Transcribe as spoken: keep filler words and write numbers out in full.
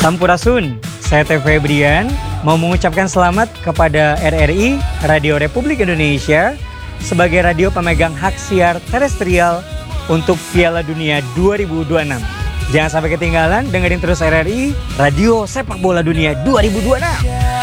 Sampurasun, saya T V Brian mau mengucapkan selamat kepada R R I, Radio Republik Indonesia, sebagai radio pemegang hak siar terestrial untuk Piala Dunia dua ribu dua puluh enam. Jangan sampai ketinggalan, dengerin terus R R I, Radio Sepak Bola Dunia dua ribu dua puluh enam.